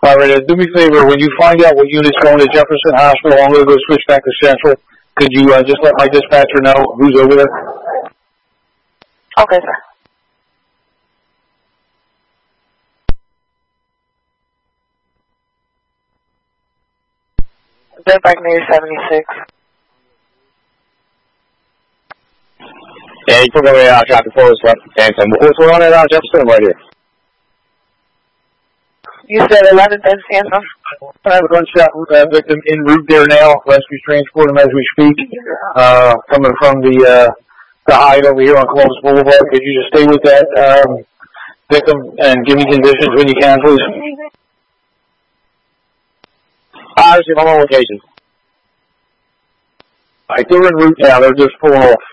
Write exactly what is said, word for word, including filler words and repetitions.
All right, uh, do me a favor. When you find out what unit's going to Jefferson Hospital, I'm going to go switch back to Central. Could you uh, just let my dispatcher know who's over there? Okay, sir. Denbike near seventy-six. Yeah, you took away uh, traffic force left Phantom. What's going on at uh, Jefferson right here? You said eleventh and Phantom? I have a gunshot uh, victim en route there now. Rescue's transporting him as we speak. Uh, coming from the uh, the hide over here on Columbus Boulevard. Could you just stay with that um, victim and give me conditions when you can, please? I receive. I'm on location. All right, they're en route now. They're just pulling off.